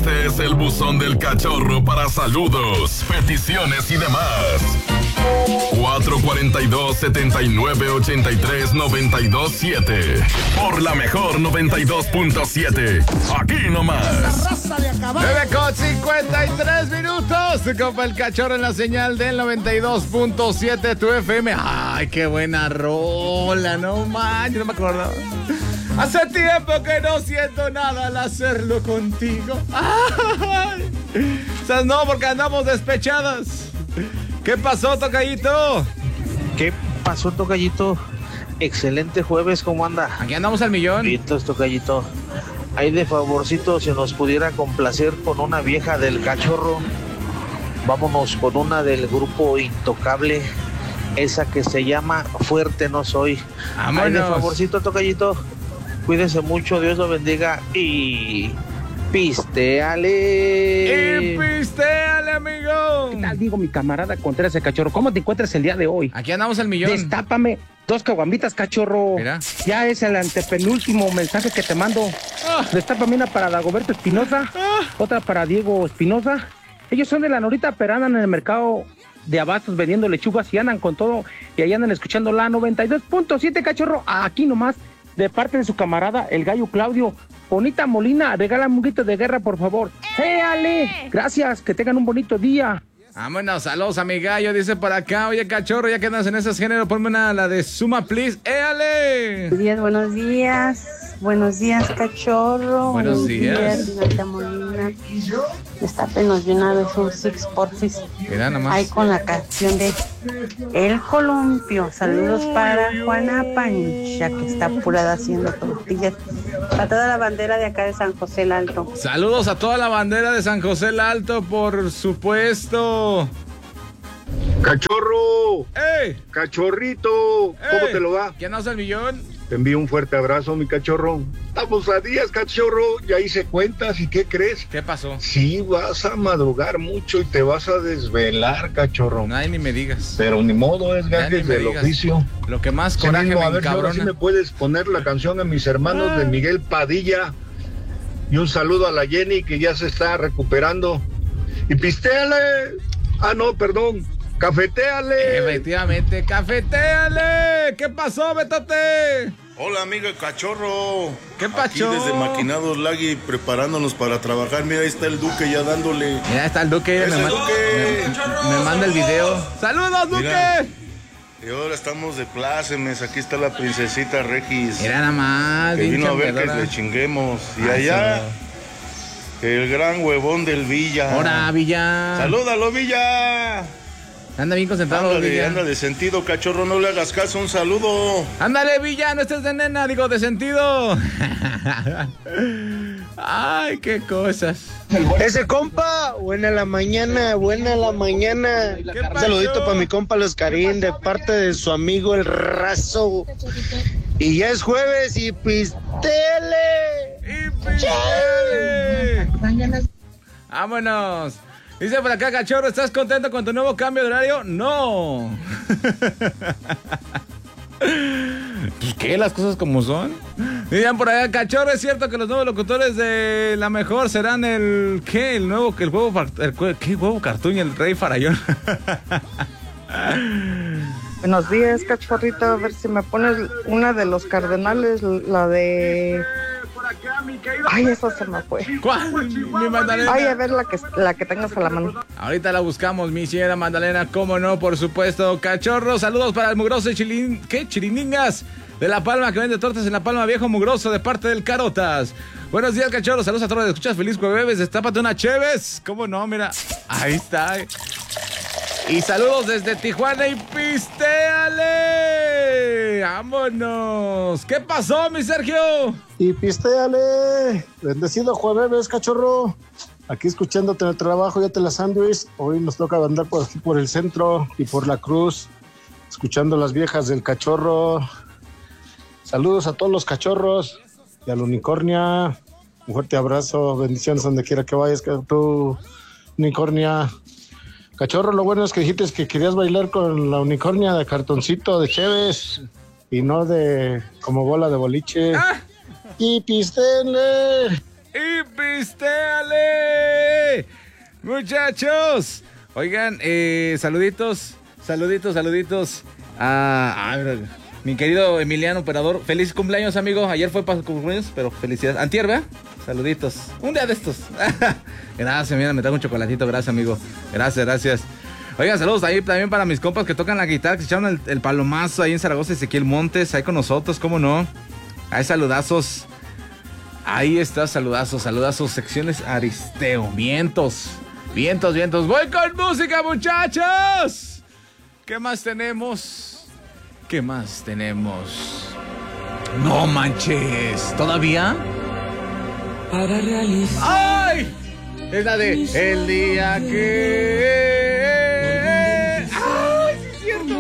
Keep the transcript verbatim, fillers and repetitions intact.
Este es el buzón del cachorro para saludos, peticiones y demás. cuatro cuatro dos, siete nueve, ocho tres, nueve dos siete. Por la mejor noventa y dos punto siete. Aquí nomás. nueve con cincuenta y tres minutos. Se copa el cachorro en la señal del noventa y dos punto siete tu F M. Ay, qué buena rola, no manches, no me acordaba. Hace tiempo que no siento nada al hacerlo contigo. Ay. O sea, no, porque andamos despechadas. ¿Qué pasó, tocallito? ¿Qué pasó, tocallito? Excelente jueves, ¿cómo anda? Aquí andamos al millón. Vientos, tocallito. Ahí de favorcito, si nos pudiera complacer con una vieja del cachorro, vámonos con una del grupo Intocable, esa que se llama Fuerte No Soy. Vámonos. Ahí de favorcito, tocallito. Cuídense mucho, Dios lo bendiga y pisteale. Y pisteale, amigo. ¿Qué tal, digo, mi camarada Contreras el cachorro? ¿Cómo te encuentras el día de hoy? Aquí andamos al millón. Destápame dos caguamitas, cachorro. Mira. Ya es el antepenúltimo mensaje que te mando. Ah. Destápame una para Dagoberto Espinosa, Ah. otra para Diego Espinosa. Ellos son de la Norita, pero andan en el mercado de abastos vendiendo lechugas y andan con todo. Y ahí andan escuchando la noventa y dos punto siete, cachorro. Aquí nomás, de parte de su camarada, el gallo Claudio. Bonita Molina, regálame un grito de guerra, por favor. ¡Eh, Ale! Gracias, que tengan un bonito día. Vámonos, saludos a mi gallo, dice por acá. Oye, cachorro, ya que andas en esos géneros, ponme una, la de Suma, please. ¡Éale! Buenos días, buenos días. Buenos días, cachorro. Buenos días. Señorita Molina. Destápenos de una vez un six porfis. Mira nomás. Ahí con la canción de El Columpio. Saludos para Juana Pancha, que está apurada haciendo tortillas. Para toda la bandera de acá de San José el Alto. Saludos a toda la bandera de San José el Alto, por supuesto. Cachorro, ¡Ey! cachorrito, ¿cómo ¡Ey! te lo va? ¿Quién hace el millón? Te envío un fuerte abrazo, mi cachorro. Estamos a días, cachorro, ya hice cuentas, ¿y qué crees? ¿Qué pasó? Sí, vas a madrugar mucho y te vas a desvelar, cachorro. Ay, ni me digas. Pero ni modo, es Ya gajes ni me del digas. oficio. Lo que más Sí, coraje mismo, me a ver si ahora sí encabrona. me puedes poner la canción a mis hermanos de Miguel Padilla. Y un saludo a la Jenny, que ya se está recuperando. Y pistéale. Ah, no, perdón. Cafetéale. Efectivamente, cafetéale. ¿Qué pasó, Betote? Hola, amigo cachorro. ¿Qué pacho? Aquí desde Maquinados Lagui preparándonos para trabajar. Mira, ahí está el Duque ya dándole. Mira, está el Duque. ¡Ese Me, man- Duque! me- me manda el video. ¡Saludos, Duque! Mira. Y ahora estamos de plácemes. Aquí está la princesita Regis. Mira nada más. que bien vino a ver que chambeadora. le chinguemos. Y Ah, allá, sí. el gran huevón del Villa. Ahora, Villa. ¡Salúdalo, Villa! Anda bien concentrado, Anda de, Villa. anda de sentido, cachorro. No le hagas caso. Un saludo. Ándale, Villa, no estés de nena, digo, de sentido. Ay, qué cosas. Ese compa, buena la mañana, buena la mañana. ¿Qué Un pasó? saludito para mi compa Los Carín de parte de su amigo el Razo. Y ya es jueves y pistele. ¡Y pídele! Vámonos. Dice por acá, cachorro, ¿estás contento con tu nuevo cambio de horario? No. Pues qué, las cosas como son. Dicen por acá, cachorro, ¿es cierto que los nuevos locutores de La Mejor serán el qué? El nuevo, el huevo, el, ¿qué huevo cartón y el rey farallón? Buenos días, cachorrito. A ver si me pones una de los Cardenales, la de... Ay, esa se me fue. ¿Cuál? Mi Magdalena. Ay, a ver la que, la que tengas a la mano. Ahorita la buscamos, mi señora Magdalena, cómo no, por supuesto. Cachorro, saludos para el mugroso chilín, ¿qué? Chiriningas de La Palma, que vende tortas en La Palma, viejo mugroso, de parte del Carotas. Buenos días, cachorro, saludos a todos los que escuchas. Feliz jueves, destápate una Cheves. ¿Cómo no? Mira, ahí está. Y saludos desde Tijuana y pistéale. ¡Vámonos! ¿Qué pasó, mi Sergio? Y pistéale. Bendecido jueves, cachorro. Aquí escuchándote en el trabajo, ya te la sándwich. Hoy nos toca andar por aquí por el centro y por la cruz, escuchando las viejas del cachorro. Saludos a todos los cachorros y al unicornia. Un fuerte abrazo, bendiciones donde quiera que vayas, que tú, unicornia. Cachorro, lo bueno es que dijiste que querías bailar con la unicornia de cartoncito de Cheves y no de como bola de boliche. ¡Ah! Y pistéale. ¡Y pistéale! Muchachos, oigan, eh, saluditos, saluditos, saluditos a, a mi querido Emiliano Operador. Feliz cumpleaños, amigo. Ayer fue para cumpleaños, pero felicidades. Antier, ¿verdad? Saluditos. Un día de estos. Gracias, mira, me trajo un chocolatito. Gracias, amigo. Gracias, gracias. Oigan, saludos ahí también para mis compas que tocan la guitarra, que se echaron el, el palomazo ahí en Zaragoza, Ezequiel Montes, ahí con nosotros, ¿cómo no? Ahí saludazos. Ahí está, saludazos, saludazos, secciones Aristeo. Vientos, vientos, vientos. Voy con música, muchachos. ¿Qué más tenemos? ¿Qué más tenemos? No manches, ¿todavía? Para realizar. ¡Ay! Es la de El día que